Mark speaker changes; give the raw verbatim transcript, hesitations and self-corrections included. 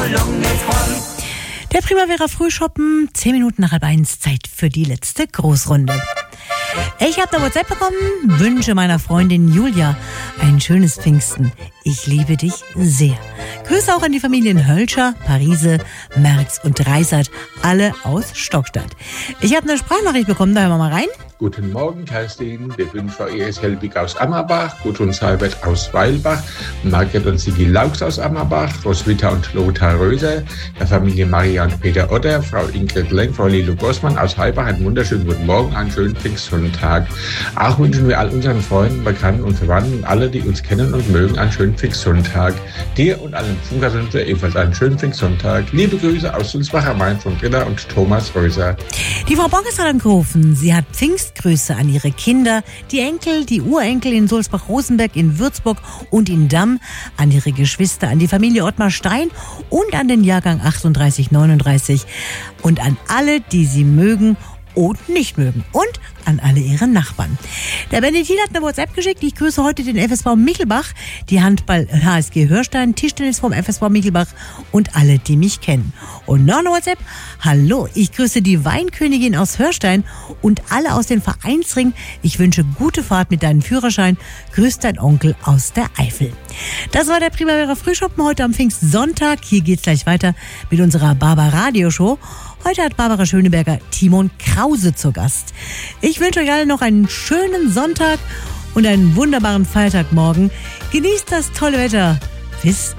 Speaker 1: Der Primavera Frühschoppen, zehn Minuten nach halb eins, Zeit für die letzte Großrunde. Ich habe eine WhatsApp bekommen, wünsche meiner Freundin Julia ein schönes Pfingsten. Ich liebe dich sehr. Grüße auch an die Familien Hölscher, Parise, Merx und Reisert, alle aus Stockstadt. Ich habe eine Sprachnachricht bekommen, da hören wir mal rein.
Speaker 2: Guten Morgen, Kerstin. Wir wünschen Frau E S Helbig aus Ammerbach, Gudrun Seibert aus Weilbach, Margret und Sigi Laux aus Ammerbach, Roswitha und Lothar Röser, der Familie Maria und Peter Otter, Frau Ingrid Lenk, Frau Lilo Gossmann aus Heibach. Einen wunderschönen guten Morgen, einen schönen Pfingstsonntag. Auch wünschen wir all unseren Freunden, Bekannten und Verwandten und alle, die uns kennen und mögen, einen schönen Pfingstsonntag. Dir und allen Funkersünder ebenfalls einen schönen Pfingstsonntag. Liebe Grüße aus Sulzbach am Main von Britta und Thomas Röser.
Speaker 1: Die Frau Bonkes hat angerufen. Sie hat Pfingstgrüße an ihre Kinder, die Enkel, die Urenkel in Sulzbach-Rosenberg, in Würzburg und in Damm, an ihre Geschwister, an die Familie Ottmar Stein und an den Jahrgang achtunddreißig neununddreißig und an alle, die sie mögen und nicht mögen und an alle ihre Nachbarn. Der Benedikt hat eine WhatsApp geschickt. Ich grüße heute den F S V Michelbach, die Handball-H S G Hörstein, Tischtennis vom F S V Michelbach und alle, die mich kennen. Und noch eine WhatsApp. Hallo, ich grüße die Weinkönigin aus Hörstein und alle aus den Vereinsring. Ich wünsche gute Fahrt mit deinem Führerschein. Grüß dein Onkel aus der Eifel. Das war der Primavera Frühschoppen heute am Pfingstsonntag. Hier geht's gleich weiter mit unserer Barbar-Radio-Show. Heute hat Barbara Schöneberger Timon Krause zu Gast. Ich wünsche euch allen noch einen schönen Sonntag und einen wunderbaren Feiertag morgen. Genießt das tolle Wetter. Bis